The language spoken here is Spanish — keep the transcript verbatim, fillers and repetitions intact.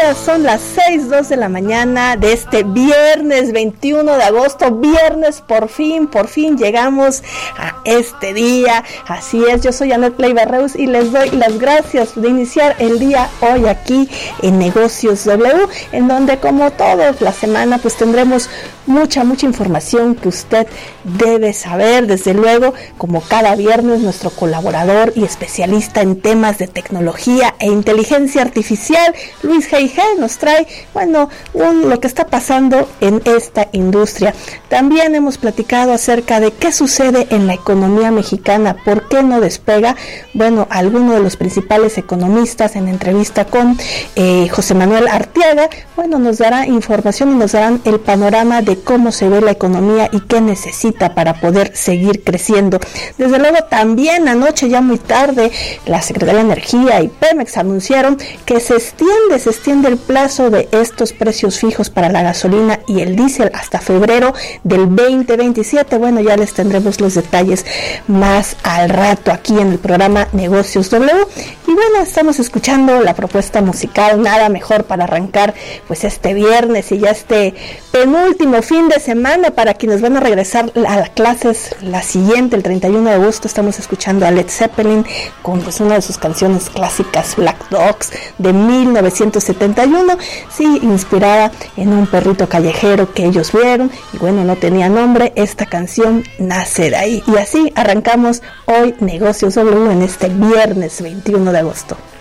días, son las seis dos de la mañana de este viernes veintiuno de agosto, viernes por fin, por fin llegamos a este día, así es, yo soy Anet Leiva-Reus y les doy las gracias de iniciar el día hoy aquí en Negocios W, en donde como toda la semana pues tendremos mucha, mucha información que usted debe saber, desde luego, como cada viernes nuestro colaborador y especialista en temas de tecnología e inteligencia artificial, Luis G I G, nos trae, bueno, un, lo que está pasando en esta industria. También hemos platicado acerca de qué sucede en la economía mexicana, por qué no despega. Bueno, algunos de los principales economistas en entrevista con eh, José Manuel Arteaga, bueno, nos dará información y nos darán el panorama de cómo se ve la economía y qué necesita para poder seguir creciendo. Desde luego, también anoche, ya muy tarde, la Secretaría de Energía y Pemex anunciaron que se extiende, se extiende el plazo de estos precios fijos para la gasolina y el diésel hasta febrero del veinte veintisiete. Bueno, ya les tendremos los detalles más al rato aquí en el programa Negocios W. Y bueno, estamos escuchando la propuesta musical, nada mejor para arrancar pues este viernes y ya este penúltimo fin de semana para quienes van a regresar a las clases la siguiente, el treinta y uno de agosto. Estamos escuchando a Led Zeppelin con pues una de sus canciones clásicas, Black Dogs, de mil novecientos setenta y uno, sí, inspirada en un perrito callejero que ellos vieron y bueno, no tenía nombre. Esta canción nace de ahí y así arrancamos hoy Negocios W en este viernes veintiuno de agosto.